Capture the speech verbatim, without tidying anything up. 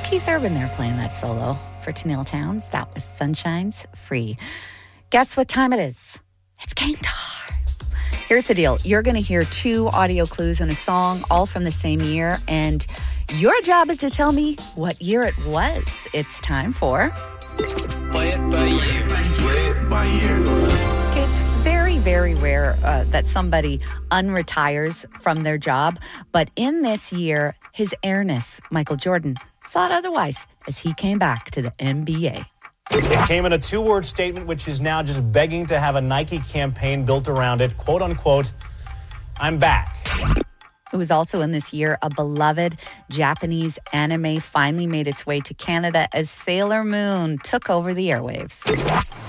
Keith Urban there playing that solo for Tennille Towns. That was Sunshine's Free. Guess what time it is? It's game time. Here's the deal. You're going to hear two audio clues in a song, all from the same year, and your job is to tell me what year it was. It's time for... Play it by ear. Play it by ear. It's very, very rare uh, that somebody unretires from their job. But in this year, His Airness, Michael Jordan, thought otherwise as he came back to the N B A. It came in a two-word statement, which is now just begging to have a Nike campaign built around it. Quote, unquote, I'm back. It was also in this year a beloved Japanese anime finally made its way to Canada as Sailor Moon took over the airwaves.